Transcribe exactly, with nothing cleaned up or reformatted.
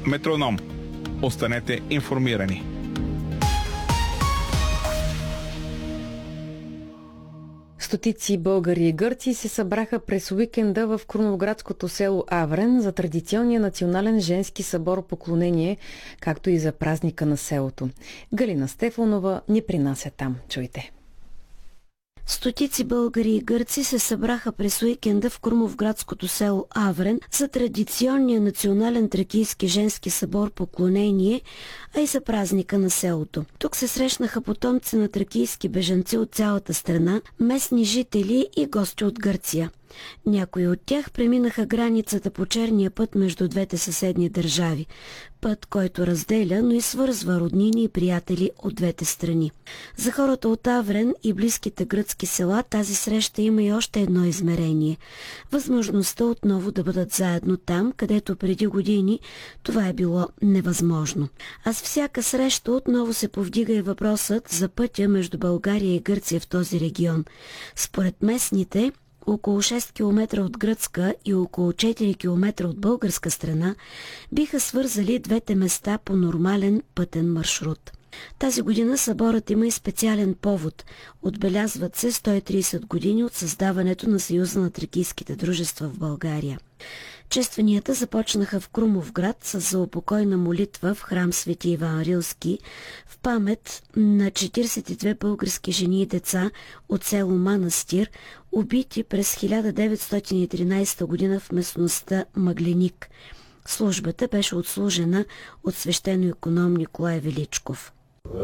Метроном. Останете информирани. Стотици българи и гърци се събраха през уикенда в кроноградското село Аврен за традиционния национален женски събор поклонение, както и за празника на селото. Галина Стефанова ни принася там. Чуйте. Стотици българи и гърци се събраха през уикенда в крумовградското село Аврен за традиционния национален тракийски женски събор поклонение, а и за празника на селото. Тук се срещнаха потомци на тракийски бежанци от цялата страна, местни жители и гости от Гърция. Някои от тях преминаха границата по черния път между двете съседни държави. Път, който разделя, но и свързва роднини и приятели от двете страни. За хората от Аврен и близките гръцки села тази среща има и още едно измерение. Възможността отново да бъдат заедно там, където преди години това е било невъзможно. А с всяка среща отново се повдига и въпросът за пътя между България и Гърция в този регион. Според местните, около шест километра от гръцка и около четири километра от българска страна биха свързали двете места по нормален пътен маршрут. Тази година съборът има и специален повод. Отбелязват се сто и тридесет години от създаването на Съюза на тракийските дружества в България. Честванията започнаха в Крумовград с заупокойна молитва в храм Свети Иван Рилски в памет на четиридесет и две български жени и деца от село Манастир, убити през хиляда деветстотин и тринадесета година в местността Мъгленик. Службата беше отслужена от свещеноиконом Николай Величков.